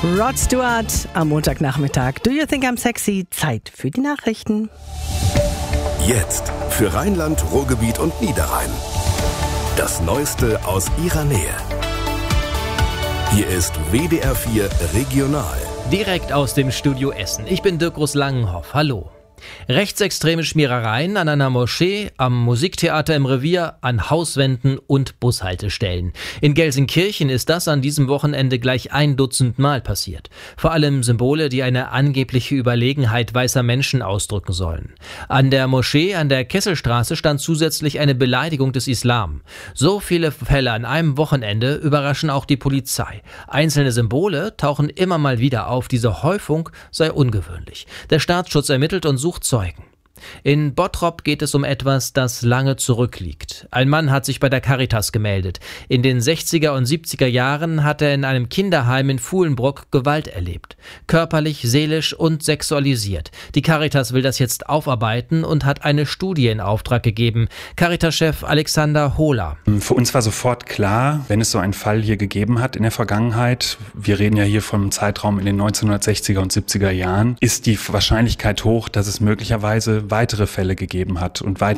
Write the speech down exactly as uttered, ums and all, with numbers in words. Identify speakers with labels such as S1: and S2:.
S1: Rod Stewart am Montagnachmittag. Do you think I'm sexy? Zeit für die Nachrichten.
S2: Jetzt für Rheinland, Ruhrgebiet und Niederrhein. Das Neueste aus ihrer Nähe. Hier ist W D R vier Regional.
S3: Direkt aus dem Studio Essen. Ich bin Dirk Groß-Langenhoff. Hallo. Rechtsextreme Schmierereien an einer Moschee, am Musiktheater im Revier, an Hauswänden und Bushaltestellen. In Gelsenkirchen ist das an diesem Wochenende gleich ein Dutzend Mal passiert. Vor allem Symbole, die eine angebliche Überlegenheit weißer Menschen ausdrücken sollen. An der Moschee an der Kesselstraße stand zusätzlich eine Beleidigung des Islam. So viele Fälle an einem Wochenende überraschen auch die Polizei. Einzelne Symbole tauchen immer mal wieder auf. Diese Häufung sei ungewöhnlich. Der Staatsschutz ermittelt und sucht Zeugen. In Bottrop geht es um etwas, das lange zurückliegt. Ein Mann hat sich bei der Caritas gemeldet. In den sechziger und siebziger Jahren hat er in einem Kinderheim in Fuhlenbrock Gewalt erlebt. Körperlich, seelisch und sexualisiert. Die Caritas will das jetzt aufarbeiten und hat eine Studie in Auftrag gegeben. Caritas-Chef Alexander Hohler.
S4: Für uns war sofort klar, wenn es so einen Fall hier gegeben hat in der Vergangenheit, wir reden ja hier vom Zeitraum in den neunzehnhundertsechziger und siebziger Jahren, ist die Wahrscheinlichkeit hoch, dass es möglicherweise weitere Fälle gegeben hat und weitere